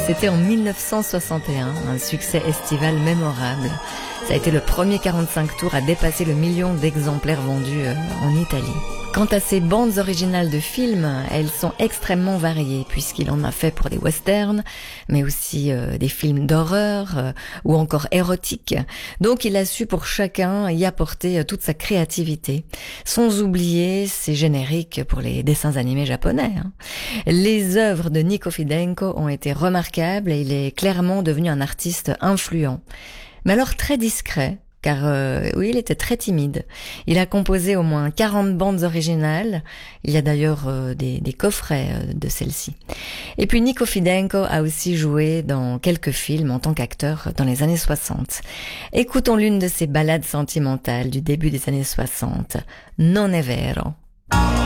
C'était en 1961, un succès estival mémorable. Ça a été le premier 45 tours à dépasser le million d'exemplaires vendus en Italie. Quant à ses bandes originales de films, elles sont extrêmement variées puisqu'il en a fait pour des westerns, mais aussi des films d'horreur ou encore érotiques. Donc il a su pour chacun y apporter toute sa créativité, sans oublier ses génériques pour les dessins animés japonais. Les œuvres de Nico Fidenco ont été remarquables et il est clairement devenu un artiste influent. Mais alors très discret, car oui, il était très timide. Il a composé au moins 40 bandes originales. Il y a d'ailleurs des coffrets de celles-ci. Et puis Nico Fidenco a aussi joué dans quelques films en tant qu'acteur dans les années 60. Écoutons l'une de ses ballades sentimentales du début des années 60, Non è vero.